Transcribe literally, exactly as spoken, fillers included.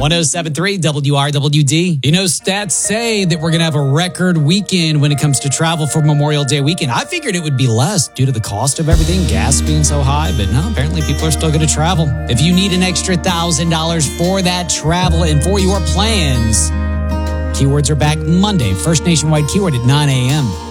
one oh seven point three W R W D. You know, stats say that we're going to have a record weekend when it comes to travel for Memorial Day weekend. I figured it would be less due to the cost of everything, gas being so high, but no, apparently people are still going to travel. If you need an extra one thousand dollars for that travel and for your plans, keywords are back Monday. First Nationwide Keyword at nine a.m.